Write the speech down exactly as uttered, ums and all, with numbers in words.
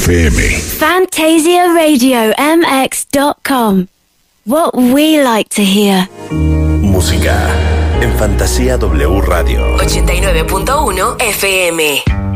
F M. Fantasia Radio M X dot com. What we like to hear. Música en Fantasía W Radio ochenta y nueve punto uno F M.